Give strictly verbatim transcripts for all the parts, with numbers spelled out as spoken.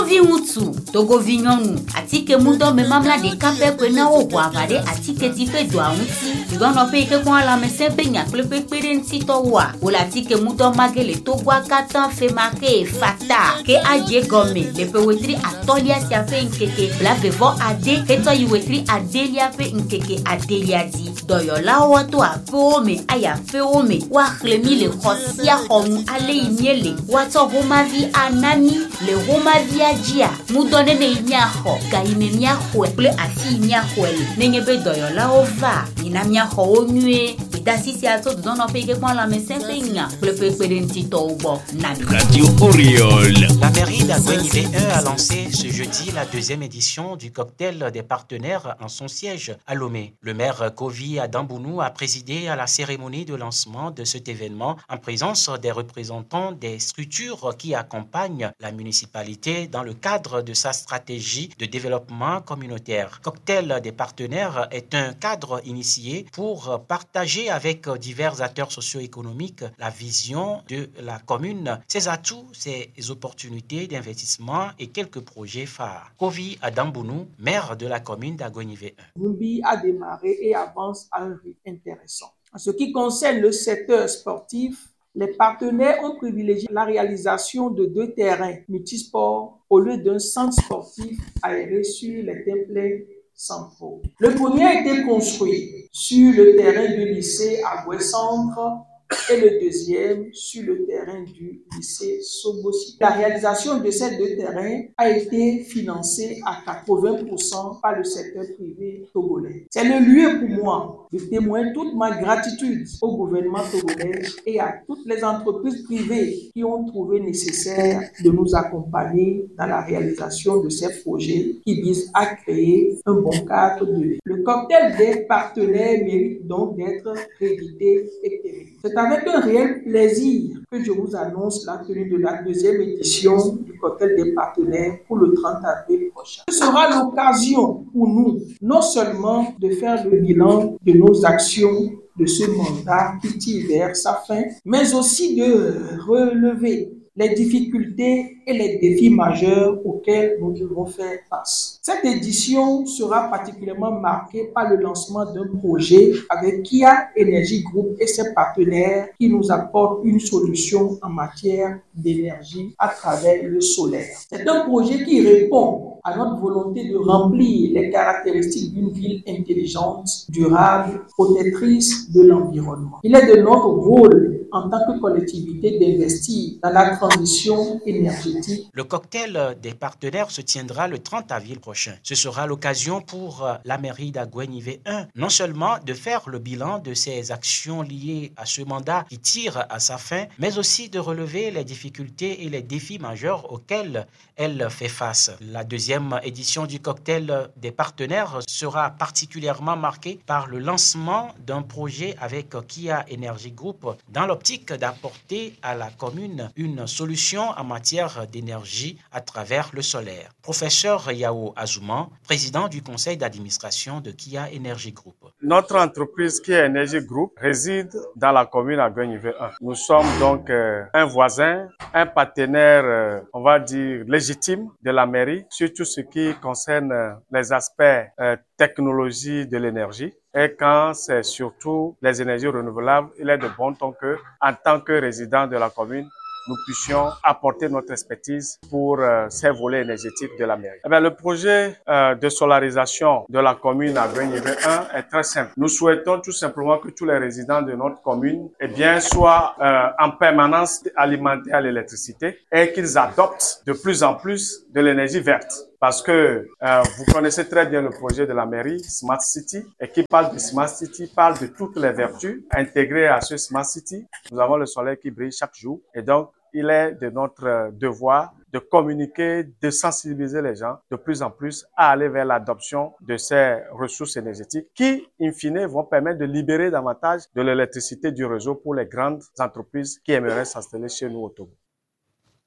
Togovi Mutsu, Togovi Nyonu, Atike Mudo me mamla de kape kwena o wavade atike tife dwa unti. You gonna pay ke kwa la mese benya klepe perenti to wa. Ola atike mudo magele to gwa katan fe make fata. Ke aje gome le pe wetri atolia sia fe nkeke. Bla vevo ade ke to yu wetri adelia fe nkeke adelia di. Doyo la wato a fe me aya fe ome. Wa chlemi le khosia homu ale imiele. Wato homa vi anani le homa vi ajia. Mudone ne imyaho. Ga ime myaho ple afi imyaho ele. Nenge be doyo la ova. Ina myaho onue. Idasi si ato do no peke kwa la mesempe nya. Ple pe perenti to ubo. Nani. Radio Oriole. La mairie d'Aguenivé un a lancé ce jeudi la deuxième édition du cocktail des partenaires en son siège à Lomé. Le maire Kovi Adambounou a présidé à la cérémonie de lancement de cet événement en présence des représentants des structures qui accompagnent la municipalité dans le cadre de sa stratégie de développement communautaire. Cocktail des partenaires est un cadre initié pour partager avec divers acteurs socio-économiques la vision de la commune, ses atouts, ses opportunités d'investissement et quelques projets phares. Kovi Adambounou, maire de la commune d'Aguenivé un. Numbi a démarré et avance à un rythme intéressant. En ce qui concerne le secteur sportif, les partenaires ont privilégié la réalisation de deux terrains multisports au lieu d'un centre sportif aéré sur les templets centraux. Le premier a été construit sur le terrain du lycée Agoué Centre et le deuxième sur le terrain du lycée Sobosi. La réalisation de ces deux terrains a été financée à quatre-vingts pour cent par le secteur privé togolais. C'est le lieu pour moi de témoigner toute ma gratitude au gouvernement togolais et à toutes les entreprises privées qui ont trouvé nécessaire de nous accompagner dans la réalisation de ces projets qui visent à créer un bon cadre de vie. Le cocktail des partenaires mérite donc d'être réédité et pérennisé. C'est avec un réel plaisir que je vous annonce la tenue de la deuxième édition du cocktail des partenaires pour le trente avril prochain. Ce sera l'occasion pour nous, non seulement de faire le bilan de nos actions de ce mandat qui tire vers sa fin, mais aussi de relever les difficultés et les défis majeurs auxquels nous devons faire face. Cette édition sera particulièrement marquée par le lancement d'un projet avec Kia Energy Group et ses partenaires qui nous apportent une solution en matière d'énergie à travers le solaire. C'est un projet qui répond à notre volonté de remplir les caractéristiques d'une ville intelligente, durable, protectrice de l'environnement. Il est de notre rôle en tant que collectivité d'investir dans la transition énergétique. Le cocktail des partenaires se tiendra le trente avril prochain. Ce sera l'occasion pour la mairie d'Aguenivé un non seulement de faire le bilan de ses actions liées à ce mandat qui tire à sa fin, mais aussi de relever les difficultés et les défis majeurs auxquels elle fait face. La deuxième édition du cocktail des partenaires sera particulièrement marquée par le lancement d'un projet avec Kia Energy Group dans l'optique d'apporter à la commune une solution en matière d'énergie à travers le solaire. Professeur Yao Azouman, président du conseil d'administration de Kia Energy Group. Notre entreprise Kia Energy Group réside dans la commune d'Aguenivé un. Nous sommes donc euh, un voisin, un partenaire, euh, on va dire, légitime de la mairie sur tout ce qui concerne euh, les aspects euh, technologie de l'énergie. Et quand c'est surtout les énergies renouvelables, il est de bon ton que, en tant que résident de la commune, nous puissions apporter notre expertise pour euh, ces volets énergétiques de la mairie. Eh bien, le projet euh, de solarisation de la commune Aguenivé un est très simple. Nous souhaitons tout simplement que tous les résidents de notre commune eh bien, soient euh, en permanence alimentés à l'électricité et qu'ils adoptent de plus en plus de l'énergie verte. Parce que euh, vous connaissez très bien le projet de la mairie Smart City et qui parle de Smart City, parle de toutes les vertus intégrées à ce Smart City. Nous avons le soleil qui brille chaque jour et donc il est de notre devoir de communiquer, de sensibiliser les gens de plus en plus à aller vers l'adoption de ces ressources énergétiques qui, in fine, vont permettre de libérer davantage de l'électricité du réseau pour les grandes entreprises qui aimeraient s'installer chez nous au Togo.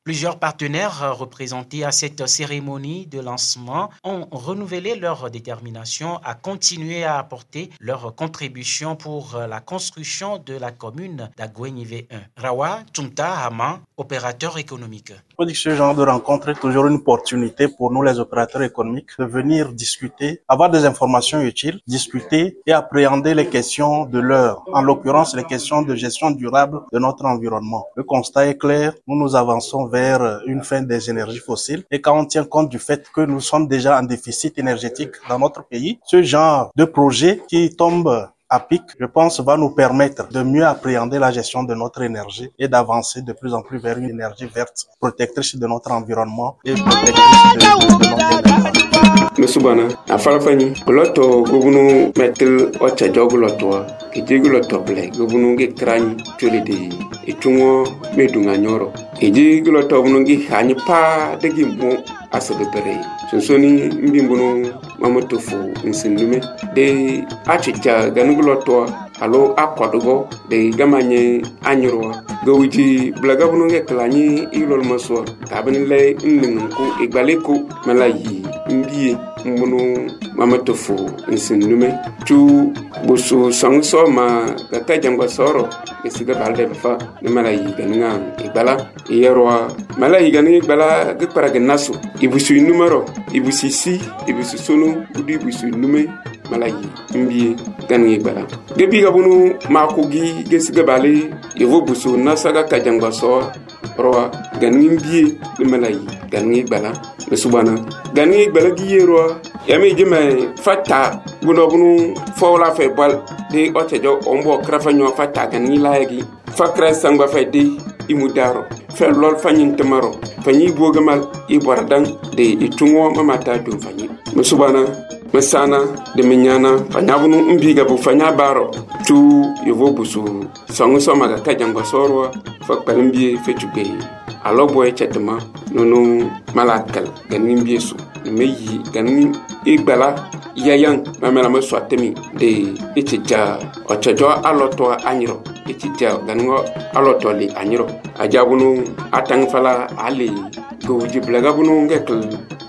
Plusieurs partenaires représentés à cette cérémonie de lancement ont renouvelé leur détermination à continuer à apporter leur contribution pour la construction de la commune d'Agoué-Nivé un. Rawa Tumta Hama, opérateur économique. Ce genre de rencontre est toujours une opportunité pour nous les opérateurs économiques de venir discuter, avoir des informations utiles, discuter et appréhender les questions de l'heure, en l'occurrence les questions de gestion durable de notre environnement. Le constat est clair, nous nous avançons vers une fin des énergies fossiles et quand on tient compte du fait que nous sommes déjà en déficit énergétique dans notre pays, ce genre de projet qui tombe à pic, je pense, va nous permettre de mieux appréhender la gestion de notre énergie et d'avancer de plus en plus vers une énergie verte, protectrice de notre environnement et protectrice de, de, de notre énergie. Mesubana, afalafani, loto gubunu metel ocha joguloto, kijigoto ble, gubunu ge krani chulidi, ichungo medunga nyoro. Kijigoto gubunu ge hanyi pa degi mo asabere. Sonsoni mbimbuno mamotofu nsindume de achicha ganuguloto alo akwadugo de gamanye anyoro gawiji blagabunu ge klani ilol maswa kabinle nningu igbaleko malayi mbiye mbunu mamatofu nsindume tu busu sangso ma kaka jangwa soro esiga balde fa ne malayi ganinga igbala yerwa malayi ganinga igbala ge paraga naso ibusu numero ibusi si ibusu sonu udi ibusu nume malayi mbiye ganinga igbala gebi gabunu makugi gesiga bale yevo busu nasaga kajangwa soro roa ganinga mbiye ne malayi ganinga igbala mesubana ganinga igbala giyero yami jeme fata buno bunu fawla fe bal de otejo ombo krafanyo fata ganinga laagi fakra sangba fe de imudaro fe lol fanyin temaro fanyi bogamal ibordan de itungo mamata dum fanyi mesubana mesana de menyana fanyabunu mbiga bu fanya baro tu yevo busu sangu soma ga kajango sorwa fakpalimbi fetube alo boy chetma nono malakal ganin biesu meyi ganin igbala yayan mamela me swatemi de etija ochajo aloto anyiro etija ganin aloto li anyiro ajabunu atang fala ali goji blaga bunu ngekl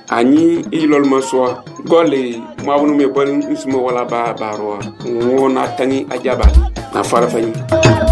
ani ilol maswa gole mabunu me bon ismo wala ba barwa wona tangi ajaba na farafani